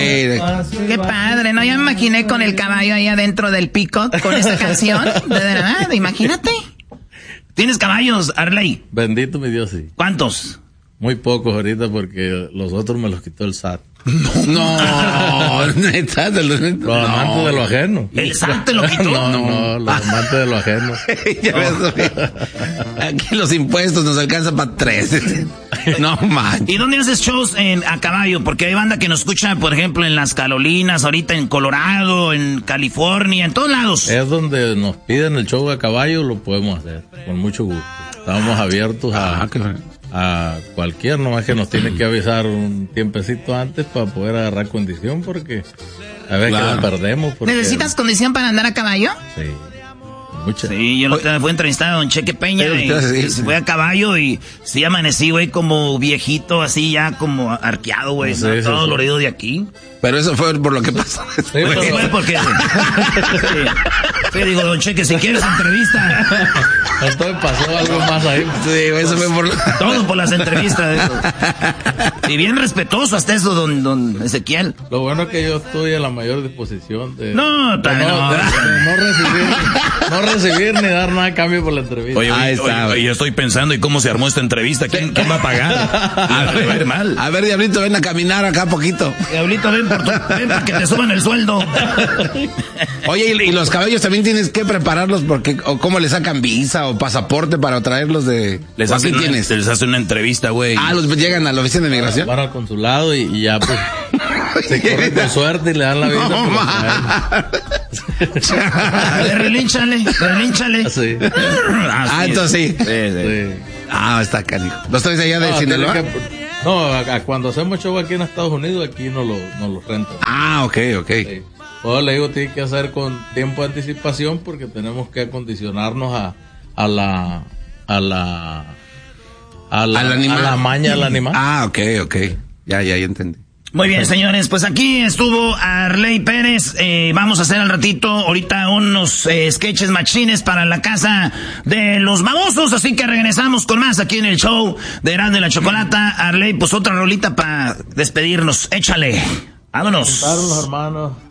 Qué padre, ¿no? Ya me imaginé con el caballo ahí adentro del Peacock con esa canción. De verdad, imagínate. ¿Tienes caballos, Arley? Bendito mi Dios, sí. ¿Cuántos? Muy pocos ahorita porque los otros me los quitó el SAT. No, neta, los amantes de lo ajeno. ¿El SAT te lo quitó? No, los amantes de lo ajeno. Aquí los impuestos nos alcanzan para 3. No man. ¿Y dónde haces shows a caballo? Porque hay banda que nos escucha, por ejemplo, en las Carolinas, ahorita en Colorado, en California, en todos lados. Es donde nos piden el show a caballo, lo podemos hacer, con mucho gusto. Estamos abiertos a cualquier, nomás que nos tiene que avisar un tiempecito antes para poder agarrar condición, porque a ver que la perdemos. ¿Necesitas condición para andar a caballo? Sí. Mucha. Sí, yo fui a entrevistar a don Cheque Peña y se fue a caballo y sí amanecí, güey, como viejito, así ya como arqueado, güey, sí, todo dolorido de aquí. Pero eso fue por lo que pasó. Sí, fue porque... Sí, digo, don Cheque, si quieres entrevista. Entonces pasó algo más ahí. Sí, eso fue por... Todo por las entrevistas. Y bien respetuoso hasta eso, don Ezequiel. Lo bueno es que yo estoy a la mayor disposición de... No recibir ni dar nada a cambio por la entrevista. Oye, yo estoy pensando, ¿y cómo se armó esta entrevista? ¿Quién va a pagar? A ver, Diablito, ven a caminar acá poquito. Diablito, ven para que te suban el sueldo. Oye, y los caballos también tienes que prepararlos porque, o cómo le sacan visa o pasaporte para traerlos de... Les hacen una entrevista, güey. Los llegan a la oficina de migración. Van al consulado y ya pues se corren con suerte y le dan la visa. Relínchale. Sí. Entonces sí. Está canijo. ¿Los traes allá de Sinaloa? Cuando hacemos show aquí en Estados Unidos, aquí no lo rentan. Ok. Sí. Le digo, tiene que hacer con tiempo de anticipación porque tenemos que acondicionarnos a la maña del animal. Ok. Ya entendí. Muy bien, señores, pues aquí estuvo Arley Pérez. Vamos a hacer al ratito ahorita unos sketches machines para la casa de los babosos, así que regresamos con más aquí en el show de Erasmo y la Chocolata. Arley, pues otra rolita para despedirnos. Échale. Vámonos. Los hermanos.